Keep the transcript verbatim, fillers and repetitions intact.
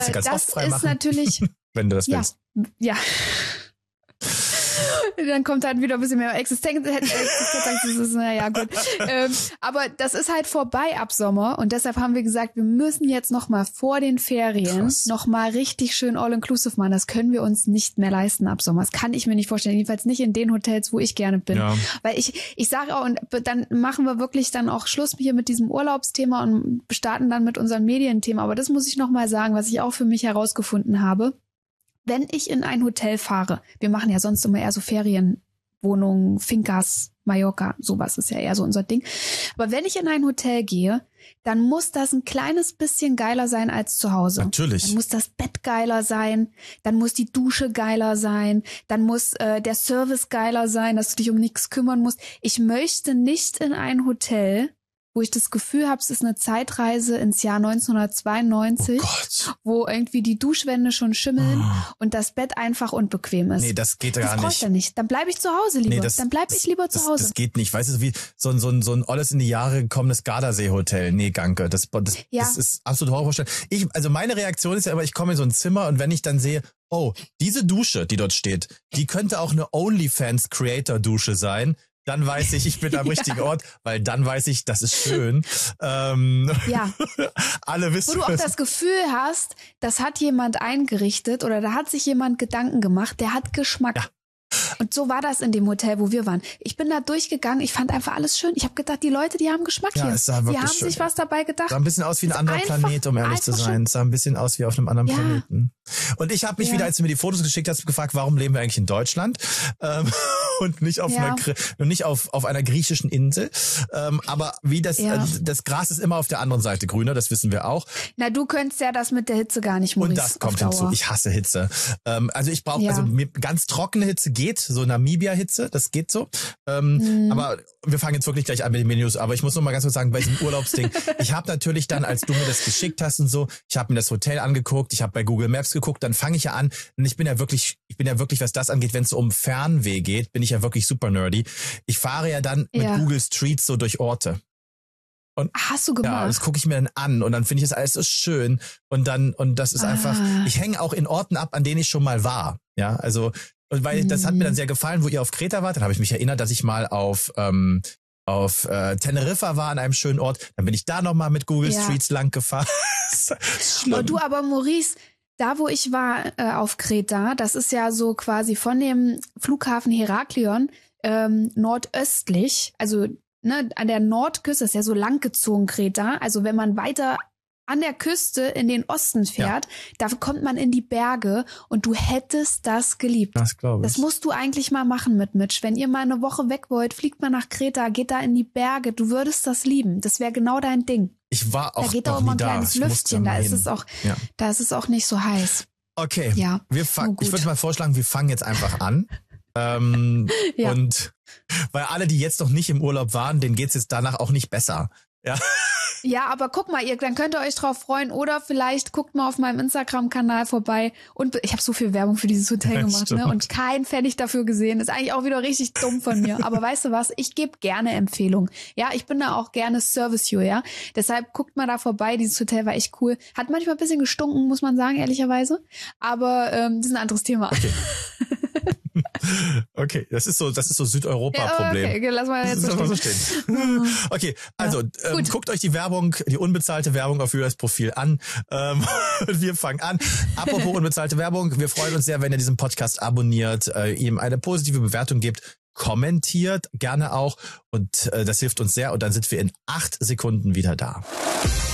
du ganz das oft frei ist machen, natürlich, wenn du das ja, willst. ja. Dann kommt halt wieder ein bisschen mehr Existenz. Existenz naja, gut. Ähm, aber das ist halt vorbei ab Sommer und deshalb haben wir gesagt, wir müssen jetzt nochmal vor den Ferien nochmal richtig schön all-inclusive machen. Das können wir uns nicht mehr leisten ab Sommer. Das kann ich mir nicht vorstellen. Jedenfalls nicht in den Hotels, wo ich gerne bin. Ja. Weil ich, ich sage auch, und dann machen wir wirklich dann auch Schluss hier mit diesem Urlaubsthema und starten dann mit unserem Medienthema. Aber das muss ich nochmal sagen, was ich auch für mich herausgefunden habe. Wenn ich in ein Hotel fahre, wir machen ja sonst immer eher so Ferienwohnungen, Fincas, Mallorca, sowas ist ja eher so unser Ding. Aber wenn ich in ein Hotel gehe, dann muss das ein kleines bisschen geiler sein als zu Hause. Natürlich. Dann muss das Bett geiler sein, dann muss die Dusche geiler sein, dann muss äh, der Service geiler sein, dass du dich um nichts kümmern musst. Ich möchte nicht in ein Hotel, wo ich das Gefühl habe, es ist eine Zeitreise ins Jahr neunzehnhundertzweiundneunzig, oh wo irgendwie die Duschwände schon schimmeln oh. und das Bett einfach unbequem ist. Nee, das geht ja gar nicht. Das brauche ich ja nicht. Dann bleibe ich zu Hause lieber. Nee, das, Dann bleibe ich lieber das, zu Hause. Das geht nicht. Weißt du, wie so ein, so ein, so ein alles in die Jahre gekommenes Gardasee-Hotel. Nee, Ganke. Das, das, ja. das ist absolut Horrorvorstellung. Ich, also meine Reaktion ist ja immer, ich komme in so ein Zimmer und wenn ich dann sehe, oh, diese Dusche, die dort steht, die könnte auch eine OnlyFans-Creator-Dusche sein, dann weiß ich, ich bin am ja. richtigen Ort, weil dann weiß ich, das ist schön. Ähm, ja. Alle wissen. Wo du auch das Gefühl hast, das hat jemand eingerichtet oder da hat sich jemand Gedanken gemacht, der hat Geschmack. Ja. Und so war das in dem Hotel, wo wir waren. Ich bin da durchgegangen, ich fand einfach alles schön. Ich habe gedacht, die Leute, die haben Geschmack ja, hier. Es sah die wirklich haben schön. sich was dabei gedacht. Sah ein bisschen aus wie ein anderer einfach, Planet, um ehrlich zu sein. Es sah ein bisschen aus wie auf einem anderen ja. Planeten. Und ich habe mich ja. wieder, als du mir die Fotos geschickt hast, gefragt, warum leben wir eigentlich in Deutschland ähm, und nicht auf ja. einer und nicht auf auf einer griechischen Insel. Ähm, aber wie das ja. äh, das Gras ist immer auf der anderen Seite grüner, das wissen wir auch. Na, du könntest ja das mit der Hitze gar nicht, Maurice. Und das kommt hinzu. Ich hasse Hitze. Ähm, also ich brauche ja. also mir, ganz trockene Hitze geht, so Namibia-Hitze, das geht so. Ähm, mhm. Aber wir fangen jetzt wirklich gleich an mit den Menüs. Aber ich muss noch mal ganz kurz sagen, bei diesem Urlaubsding, ich habe natürlich dann, als du mir das geschickt hast und so, ich habe mir das Hotel angeguckt, ich habe bei Google Maps geguckt, dann fange ich ja an und ich bin ja wirklich, ich bin ja wirklich, was das angeht, wenn es um Fernweh geht, bin ich ja wirklich super nerdy. Ich fahre ja dann ja. mit Google Streets so durch Orte. Und hast du gemacht? Ja, das gucke ich mir dann an und dann finde ich das alles so schön und dann und das ist ah. einfach, ich hänge auch in Orten ab, an denen ich schon mal war. Ja, also und weil mhm. das hat mir dann sehr gefallen, wo ihr auf Kreta wart, dann habe ich mich erinnert, dass ich mal auf ähm, auf äh, Teneriffa war, an einem schönen Ort. Dann bin ich da nochmal mit Google ja. Streets lang gefahren. Oh, du, aber Maurice, da wo ich war äh, auf Kreta, das ist ja so quasi von dem Flughafen Heraklion ähm, nordöstlich, also ne, an der Nordküste, ist ja so langgezogen Kreta, also wenn man weiter an der Küste in den Osten fährt, ja. da kommt man in die Berge und du hättest das geliebt. Das glaube ich. Das musst du eigentlich mal machen mit Mitch. Wenn ihr mal eine Woche weg wollt, fliegt mal nach Kreta, geht da in die Berge. Du würdest das lieben. Das wäre genau dein Ding. Ich war auch da geht noch auch immer nie ein da. kleines Lüftchen. Da ist es auch, ja. da ist es auch nicht so heiß. Okay. Ja. Wir fang, ich würde mal vorschlagen, wir fangen jetzt einfach an. ähm, ja. Und weil alle, die jetzt noch nicht im Urlaub waren, denen geht's jetzt danach auch nicht besser. Ja. Ja, aber guck mal, ihr, dann könnt ihr euch drauf freuen oder vielleicht guckt mal auf meinem Instagram-Kanal vorbei und ich habe so viel Werbung für dieses Hotel ja, gemacht, ne? Und kein Pfennig dafür gesehen. Ist eigentlich auch wieder richtig dumm von mir. Aber weißt du was? Ich gebe gerne Empfehlungen. Ja, ich bin da auch gerne Service-You, ja. Deshalb guckt mal da vorbei. Dieses Hotel war echt cool. Hat manchmal ein bisschen gestunken, muss man sagen, ehrlicherweise. Aber ähm, das ist ein anderes Thema. Okay. Okay, das ist so, das ist so Südeuropa-Problem. Ja, okay, lass mal jetzt das so stehen. stehen. Okay, also ja, ähm, guckt euch die Werbung, die unbezahlte Werbung auf Julias Profil an. Ähm, wir fangen an. Apropos unbezahlte Werbung, wir freuen uns sehr, wenn ihr diesen Podcast abonniert, äh, ihm eine positive Bewertung gebt, kommentiert gerne auch und äh, das hilft uns sehr und dann sind wir in acht Sekunden wieder da.